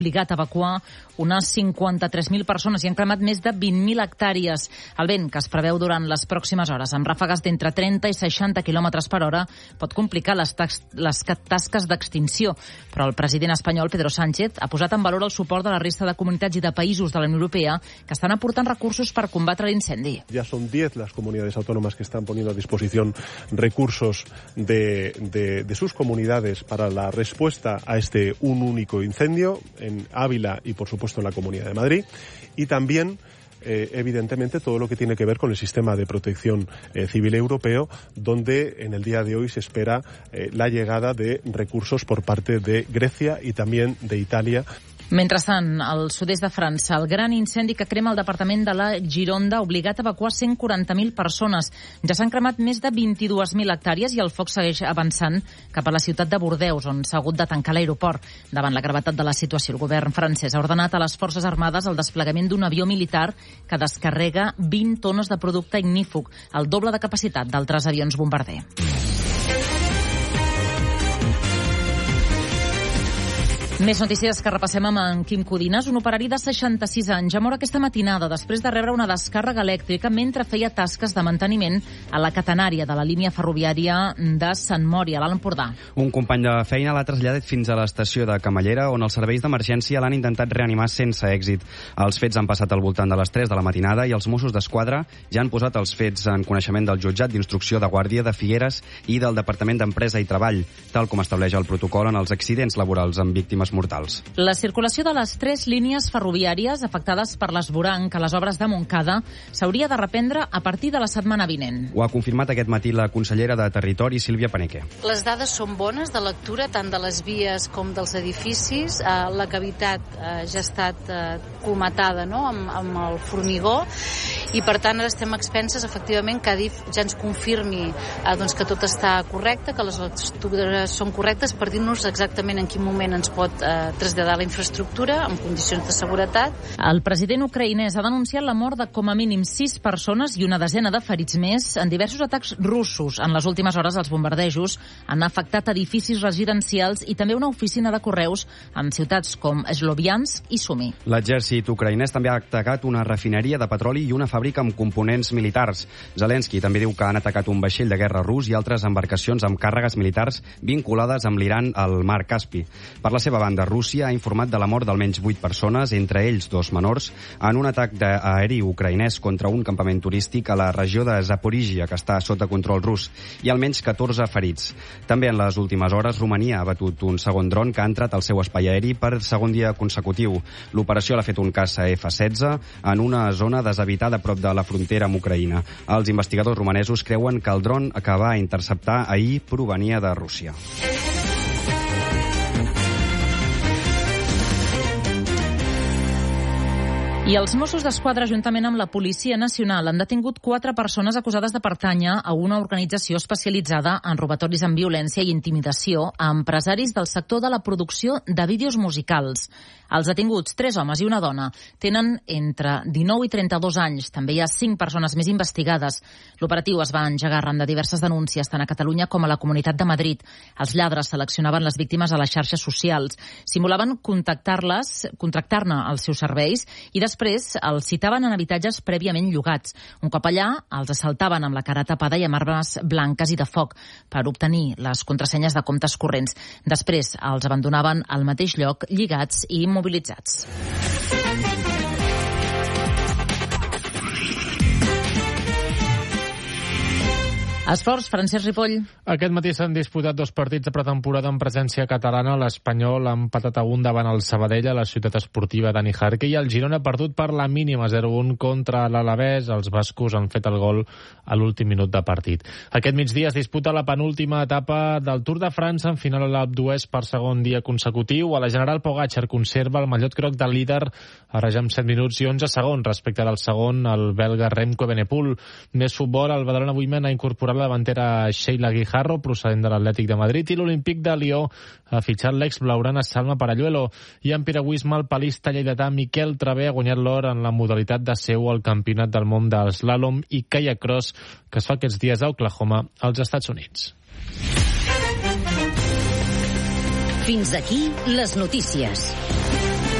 obligat a evacuar unes 53.000 persones i han cremat més de 20.000 hectàrees. El vent, que es preveu durant les pròximes hores, amb ràfegues d'entre 30 i 60 km per hora, pot complicar les tasques d'extinció. Però el president espanyol, Pedro Sánchez, ha posat en valor el suport de la resta de comunitats i de països de la Unió Europea que estan aportant recursos per combatre l'incendi. Ya son 10 las comunidades autónomas que están poniendo a disposición recursos de sus comunidades para la respuesta a un único incendio en Ávila y, por supuesto, en la Comunidad de Madrid. Y también, evidentemente, todo lo que tiene que ver con el sistema de protección civil europeo, donde en el día de hoy se espera la llegada de recursos por parte de Grecia y también de Italia. Mentrestant, al sud-est de França, el gran incendi que crema el departament de la Gironda ha obligat a evacuar 140.000 persones. Ja s'han cremat més de 22.000 hectàrees i el foc segueix avançant cap a la ciutat de Bordeus, on s'ha hagut de tancar l'aeroport. Davant la gravetat de la situació, el govern francès ha ordenat a les forces armades el desplegament d'un avió militar que descarrega 20 tones de producte ignífug, el doble de capacitat d'altres avions bombarder. Més notícies que repassem amb en Quim Codines. Un operari de 66 anys ha mort aquesta matinada després de rebre una descàrrega elèctrica mentre feia tasques de manteniment a la catenària de la línia ferroviària de Sant Mori, a l'Alt Empordà. Un company de feina l'ha traslladat fins a l'estació de Camallera, on els serveis d'emergència l'han intentat reanimar sense èxit. Els fets han passat al voltant de les 3 de la matinada i els Mossos d'Esquadra ja han posat els fets en coneixement del jutjat d'instrucció de Guàrdia de Figueres i del Departament d'Empresa i Treball, tal com estableix el protocol en els accidents laborals amb víctimes mortals. La circulació de les 3 línies ferroviàries afectades per l'esvoranc a les obres de Montcada s'hauria de reprendre a partir de la setmana vinent. Ho ha confirmat aquest matí la consellera de Territori, Sílvia Paneque. Les dades són bones de lectura, tant de les vies com dels edificis. La cavitat ja ha estat colmatada, no?, amb el formigó, i per tant ara estem expenses, efectivament, que Adif ja ens confirmi que tot està correcte, que les lectures són correctes, per dir-nos exactament en quin moment ens pot traslladar la infraestructura en condicions de seguretat. El president ucraïnès ha denunciat la mort de com a mínim 6 persones i una desena de ferits més en diversos atacs russos. En les últimes hores, els bombardejos han afectat edificis residencials i també una oficina de correus en ciutats com Sloviansk i Sumi. L'exèrcit ucraïnès també ha atacat una refineria de petroli i una fàbrica amb components militars. Zelensky també diu que han atacat un vaixell de guerra rus i altres embarcacions amb càrregues militars vinculades amb l'Iran al mar Caspi. Per la seva banda, Rússia ha informat de la mort d'almenys 8 persones, entre ells 2 menors, en un atac aeri ucraïnès contra un campament turístic a la regió de Zaporígia, que està sota control rus, i almenys 14 ferits. També en les últimes hores, Romania ha batut un segon dron que ha entrat al seu espai aeri per segon dia consecutiu. L'operació l'ha fet un caça F-16 en una zona deshabitada prop de la frontera amb Ucraïna. Els investigadors romanesos creuen que el dron que va interceptar ahir provenia de Rússia. I els Mossos d'Esquadra, juntament amb la Policia Nacional, han detingut 4 persones acusades de pertànyer a una organització especialitzada en robatoris amb violència i intimidació a empresaris del sector de la producció de vídeos musicals. Els detinguts, 3 homes i una dona, tenen entre 19 i 32 anys. També hi ha 5 persones més investigades. L'operatiu es va engegar arran de diverses denúncies, tant a Catalunya com a la Comunitat de Madrid. Els lladres seleccionaven les víctimes a les xarxes socials, simulaven contractar-ne els seus serveis i després els citaven en habitatges prèviament llogats. Un cop allà, els assaltaven amb la cara tapada i amb armes blanques i de foc per obtenir les contrasenyes de comptes corrents. Després els abandonaven al mateix lloc, lligats i immobilitzats. Esports, Francesc Ripoll. Aquest matí s'han disputat 2 partits de pretemporada en presència catalana. L'Espanyol ha empatat a 1 davant el Sabadell a la ciutat esportiva Dani Jarque i el Girona ha perdut per la mínima 0-1 contra l'Alavés. Els bascos han fet el gol a l'últim minut de partit. Aquest migdia es disputa la penúltima etapa del Tour de França en final a l'Alpe d'Huez per segon dia consecutiu. A la General Pogačar conserva el mallot groc del líder, ara ja amb 7 minuts i 11 segons respecte del segon, el belga Remco Evenepoel. Més futbol, el Badalona Women ha incorporat la davantera Sheila Guijarro, procedent de l'Atlètic de Madrid, i l'Olímpic de Lió ha fitxat l'ex-blaugrana Salma Paralluelo. I en piragüisme, el palista lleidatà Miquel Travé ha guanyat l'or en la modalitat de seu al Campionat del Món del Slalom i Kayak Cross, que es fa aquests dies a Oklahoma, als Estats Units. Fins aquí les notícies.